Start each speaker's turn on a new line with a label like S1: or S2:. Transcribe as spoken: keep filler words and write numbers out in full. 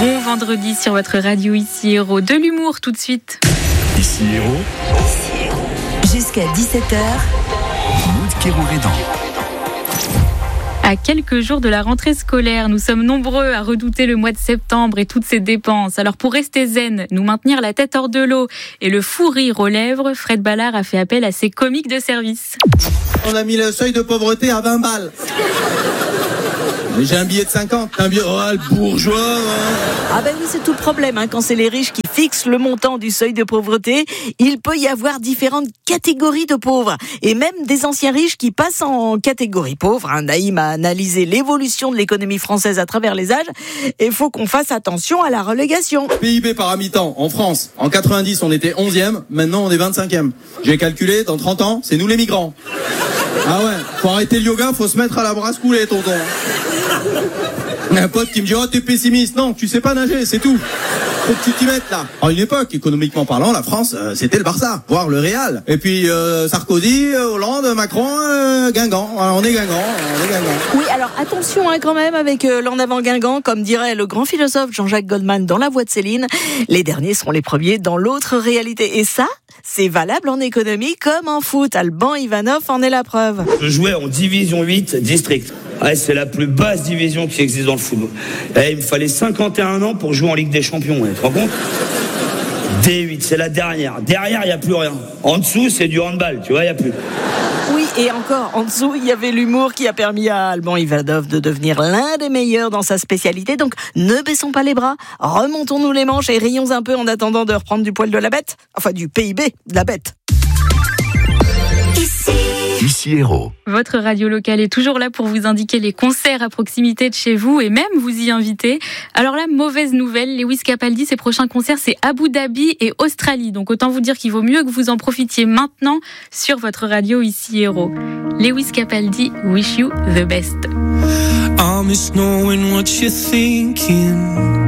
S1: Bon vendredi sur votre radio Ici Héros. De l'humour tout de suite.
S2: Ici Héros.
S3: Jusqu'à dix-sept heures.
S2: Maud Kérourédan.
S1: À quelques jours de la rentrée scolaire, nous sommes nombreux à redouter le mois de septembre et toutes ses dépenses. Alors pour rester zen, nous maintenir la tête hors de l'eau et le fou rire aux lèvres, Fred Ballard a fait appel à ses comiques de service.
S4: On a mis le seuil de pauvreté à vingt balles. Mais j'ai un billet de cinquante. Un billet, oh, le bourgeois. Ouais.
S3: Ah ben oui, c'est tout le problème. Hein. Quand c'est les riches qui fixent le montant du seuil de pauvreté, il peut y avoir différentes catégories de pauvres. Et même des anciens riches qui passent en catégorie pauvre. Hein. Naïm a analysé l'évolution de l'économie française à travers les âges. Et il faut qu'on fasse attention à la relégation.
S4: P I B par habitant en France. En quatre-vingt-dix, on était onzième. Maintenant, on est vingt-cinquième. J'ai calculé, dans trente ans, c'est nous les migrants. Ah ouais, faut arrêter le yoga, faut se mettre à la brasse coulée, tonton. Un pote qui me dit « Oh, t'es pessimiste !» Non, tu sais pas nager, c'est tout. Faut que tu t'y mettes, là. À une époque, économiquement parlant, la France, euh, c'était le Barça, voire le Real. Et puis, euh, Sarkozy, Hollande, Macron, euh, Guingamp. Alors, on est Guingamp, on est Guingamp.
S3: Oui, alors attention hein, quand même avec euh, l'en avant Guingamp, comme dirait le grand philosophe Jean-Jacques Goldman dans La Voix de Céline. Les derniers seront les premiers dans l'autre réalité. Et ça, c'est valable en économie comme en foot. Alban Ivanov en est la preuve.
S5: Je jouais en division huit district. Ouais, c'est la plus basse division qui existe dans le football. Et il me fallait cinquante et un ans pour jouer en Ligue des Champions. Ouais, tu te rends compte ? D huit, c'est la dernière. Derrière, il n'y a plus rien. En dessous, c'est du handball, tu vois, il n'y a plus.
S3: Oui, et encore, en dessous, il y avait l'humour qui a permis à Alban Ivanov de devenir l'un des meilleurs dans sa spécialité. Donc, ne baissons pas les bras, remontons-nous les manches et rions un peu en attendant de reprendre du poil de la bête. Enfin, du P I B de la bête.
S2: Ici. Ici Héros.
S1: Votre radio locale est toujours là pour vous indiquer les concerts à proximité de chez vous et même vous y inviter. Alors là, mauvaise nouvelle, Lewis Capaldi, ses prochains concerts, c'est Abu Dhabi et Australie. Donc autant vous dire qu'il vaut mieux que vous en profitiez maintenant sur votre radio Ici Héros. Lewis Capaldi, wish you the best.
S6: I miss knowing what you're thinking.